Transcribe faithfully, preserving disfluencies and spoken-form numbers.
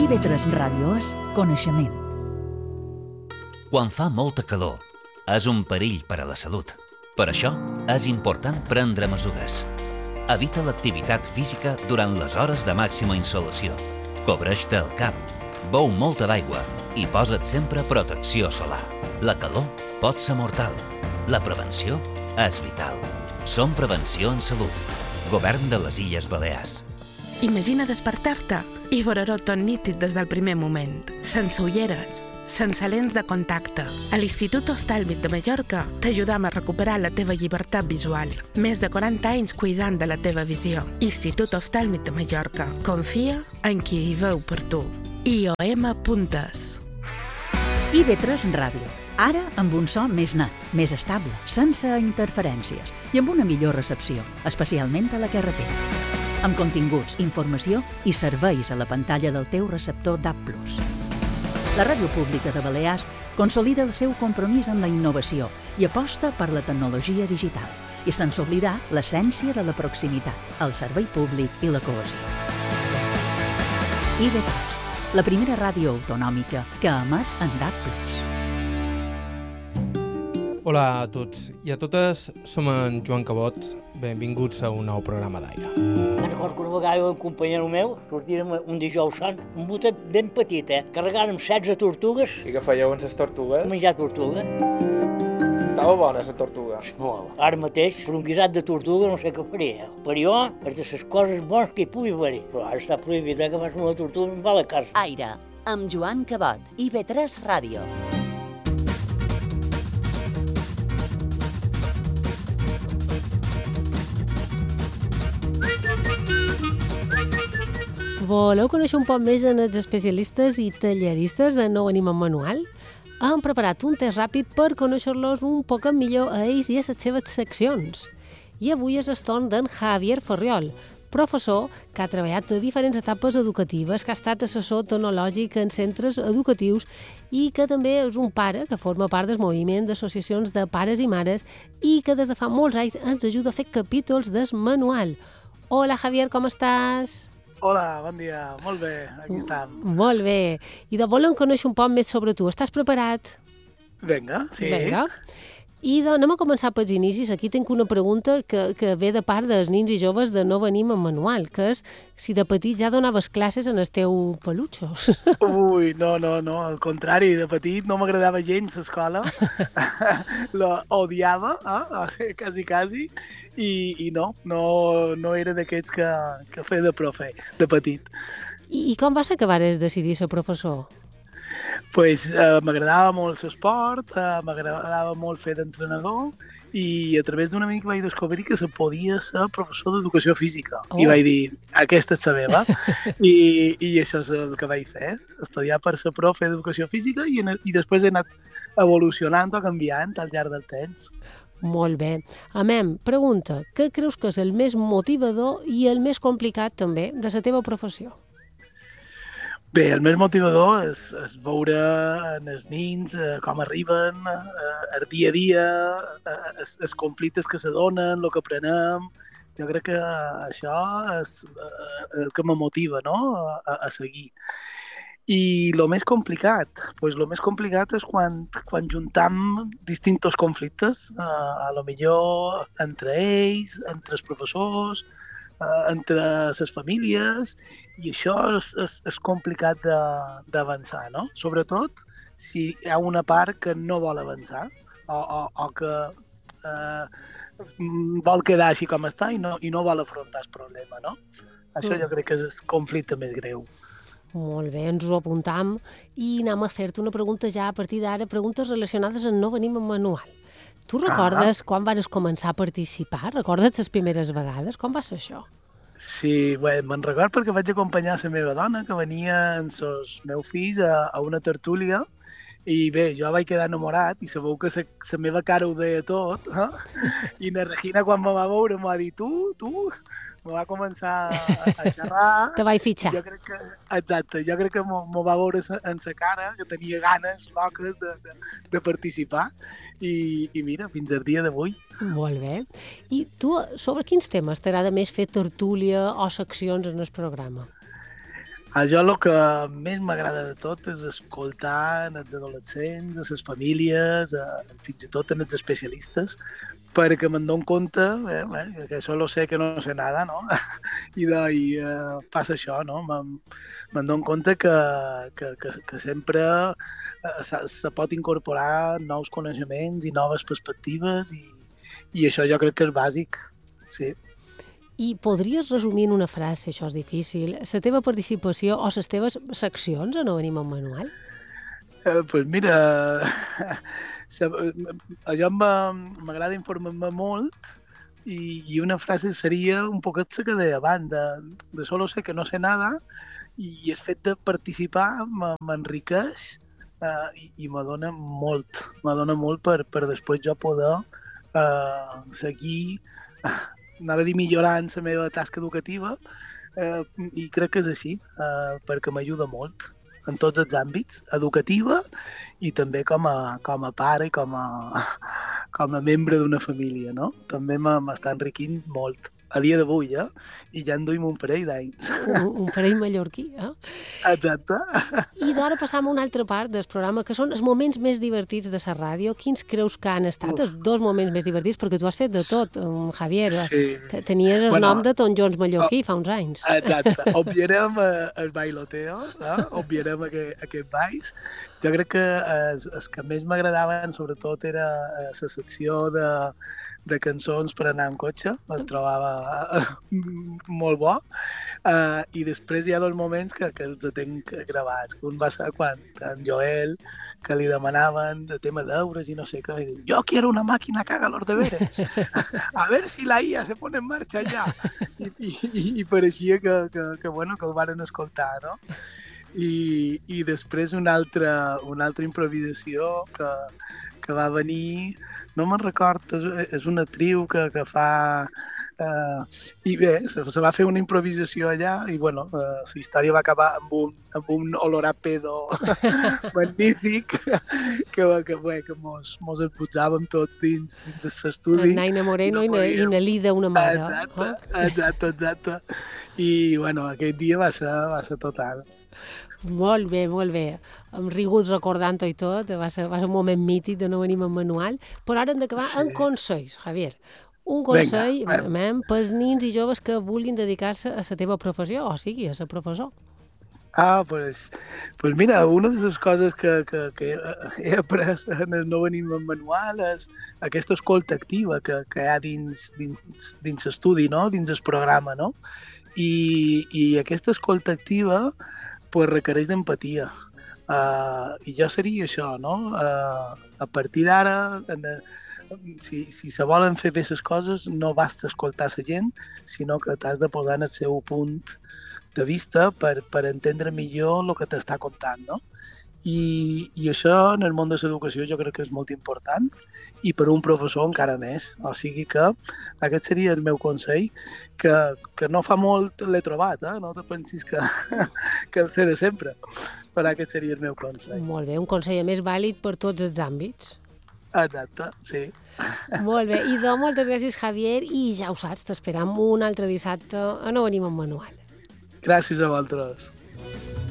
I V tres Ràdio és coneixement. Quan fa molta calor, és un perill per a la salut. Per això, és important prendre mesures. Evita l'activitat física durant les hores de màxima insolació. Cobreix-te el cap, beu molta d'aigua i posa't sempre protecció solar. La calor pot ser mortal. La prevenció és vital. Som Prevenció en Salut. Govern de les Illes Balears. Imagina despertar-te i veure-ho tot nítid des del primer moment, sense ulleres, sense lents de contacte. A l'Institut Oftàlmic de Mallorca t'ajudam a recuperar la teva llibertat visual. Més de quaranta anys cuidant de la teva visió. Institut Oftàlmic de Mallorca. Confia en qui hi veu per tu. i o ema punt es. I V tres Ràdio. Ara amb un so més net, més estable, sense interferències i amb una millor recepció, especialment a la carretera. Amb continguts, informació i serveis a la pantalla del teu receptor D A B plus. La Ràdio Pública de Balears consolida el seu compromís amb la innovació i aposta per la tecnologia digital i sense oblidar l'essència de la proximitat, el servei públic i la cohesió. I V tres, la primera ràdio autonòmica que emet en D A B plus. Hola a tots i a totes, som en Joan Cabot, benvinguts a un nou programa d'Aire. Me'n recordo que una vegada un companyero meu sortírem un dijous sant, un botet ben petit, eh? Carregàrem setze tortugues. I què fèieu amb les tortugues? Menjar tortuga. Estava bona, la tortuga. Molt. Ara mateix, per un guisat de tortuga no sé què faria. Per jo, és de les coses bones que hi pugui haver-hi. Però ara està prohibit, eh, que fas una tortuga i em va a la casa. Aire, amb Joan Cabot, I V tres Ràdio. Voleu conèixer un poc més en els especialistes i talleristes de Nou Ànima Manual? Hem preparat un test ràpid per conèixer-los un poc millor a ells i a les seves seccions. I avui és el torn d'en Javier Ferriol, professor que ha treballat a diferents etapes educatives, que ha estat assessor tecnològic en centres educatius i que també és un pare que forma part del moviment d'associacions de pares i mares i que des de fa molts anys ens ajuda a fer capítols del manual. Hola Javier, com estàs? Hola, bon dia. Molt bé, aquí estem. Molt bé. I de volem conèixer un poc més sobre tu. Estàs preparat? Vinga, sí. Vinga. I doncs anem a començar pels inicis. Aquí tinc una pregunta que, que ve de part dels nins i joves de Nou Ànima Manual, que és si de petit ja donaves classes en els teus peluixos. Ui, no, no, no, al contrari, de petit no m'agradava gens l'escola, l'odiava, eh? quasi, quasi, i, i no, no, no era d'aquests que, que feia de profe, de petit. I, I com va ser que vares decidir ser professor? Pues, eh, m'agradava molt l'esport, eh, m'agradava molt fer d'entrenador i a través d'un amic vaig descobrir que se podia ser professor d'educació física. Oh. I vaig dir, aquesta és la meva. I, I això és el que vaig fer, estudiar per ser profe d'educació física i, i després he anat evolucionant o canviant al llarg del temps. Molt bé. Amem, pregunta, què creus que és el més motivador i el més complicat també de la teva professió? Bé, el més motivador és, és veure en els nins eh, com arriben, eh, el dia a dia, eh, els, els conflictes que se donen, el que aprenem. Jo crec que això és eh, el que me motiva, no?, a, a seguir. I el més complicat? Pues lo més complicat és quan, quan juntam distintos conflictes, eh, a lo millor entre ells, entre els professors, entre les famílies, i això és, és, és complicat d'avançar, no? Sobretot si hi ha una part que no vol avançar o, o, o que eh, vol quedar així com està i no, i no vol afrontar el problema, no? Això jo crec que és el conflicte més greu. Molt bé, ens ho apuntam i anem a fer-te una pregunta ja a partir d'ara, preguntes relacionades amb Nou Ànima Manual. Tu recordes ah. quan vas començar a participar? Recordes les primeres vegades? Com va ser això? Sí, bé, me'n record perquè vaig acompanyar la meva dona, que venia amb els meus fills a, a una tertúlia, i bé, jo vaig quedar enamorat i sabeu que la meva cara ho deia tot, eh? I na Regina quan me va veure em va dir, tu, tu, me va començar a, a xerrar. Te vaig fitxar. Jo crec que, exacte, jo crec que me va veure en sa cara, que tenia ganes loques de, de, de participar, i, i mira, fins al dia d'avui. Molt bé. I tu, sobre quins temes t'agrada més fer tertúlia o seccions en el programa? A jo el que més m'agrada de tot és escoltar els adolescents, a les famílies, a, fins i tot en els especialistes, perquè me'n dono compte, eh, eh, que solo sé que no sé nada, no? I, de, i eh, passa això, no? Me'n me'n dono compte que, que, que, que sempre eh, se pot incorporar nous coneixements i noves perspectives i, i això jo crec que és bàsic, sí. I podries resumir en una frase, això és difícil, la teva participació o les teves seccions a No Venim amb Manual? Eh, pues mira, a jo m'agrada informar-me molt i, i una frase seria un poquet la que deia abans, de, de solo sé que no sé nada i el fet de participar m'enriqueix eh, i, i m'adona molt, m'adona molt per, per després jo poder eh, seguir, anava a dir millorant la meva tasca educativa eh, i crec que és així, eh, perquè m'ajuda molt en tots els àmbits, educativa i també com a, com a pare i com a, com a membre d'una família, no? També m'està enriquint molt. A dia d'avui, eh? I ja en duim un parell d'anys. Un, un parell mallorquí, eh? Exacte. I d'ara passam a una altra part del programa, que són els moments més divertits de la ràdio. Quins creus que han estat Uf. els dos moments més divertits? Perquè tu has fet de tot, Javier. Sí. Tenies el bueno, nom de Tom Jones mallorquí oh, fa uns anys. Exacte. Obviarem els bailoteos, eh? Obviarem aquest, aquest balls. Jo crec que els, els que més m'agradaven, sobretot, era la secció de de cançons per anar en cotxe, el trobava molt bo, uh, i després hi ha dos moments que, que els tenc gravats, que un va ser quan en Joel, que li demanaven de tema deures i no sé què, i diu, jo quiero una màquina que haga los deberes, a ver si la I A se pone en marcha ja, i, i, i pareixia que, que, que, bueno, que el varen escoltar, no? I, i després una altra, una altra improvisació que, que va venir, no me'n record, és, és una triu que, que fa... Eh, I bé, se, se va fer una improvisació allà i bueno, eh, la història va acabar amb un, amb un olor a pedo magnífic que, que, bé, que mos, mos esbutzàvem tots dins, dins l'estudi. En Naina Moreno no i na Lida, una mare. Exacte, oh. exacte, exacte. I bueno, aquell dia va ser, va ser total. Molt bé, molt bé. Hem rigut recordant-ho i tot, va ser, va ser un moment mític de No Venim amb Manual, però ara hem d'acabar sí. en consells, Javier. Un consell Venga, pels nins i joves que vulguin dedicar-se a la teva professió, o sigui, a ser professor. Ah, pues, pues mira, una de les coses que, que, que he après en el No Venim amb Manual és aquesta escolta activa que, que hi ha dins, dins, dins l'estudi, no? Dins el programa, no? I, i aquesta escolta activa pues requereix d'empatia. Uh, I jo seria això, no? Uh, a partir d'ara, si, si se volen fer bé les coses, no basta escoltar la gent, sinó que t'has de posar en el seu punt de vista per, per entendre millor el que t'està contant, no? I, i això en el món de l'educació jo crec que és molt important i per un professor encara més. O sigui que aquest seria el meu consell, que, que no fa molt l'he trobat, eh? No te pensis que, que el sé de sempre, però aquest seria el meu consell. Molt bé, un consell a més vàlid per tots els àmbits. Exacte, sí. Molt bé, i de moltes gràcies, Javier, i ja ho saps, t'esperam un altre dissabte a No Venim amb Manual. Gràcies a vosaltres.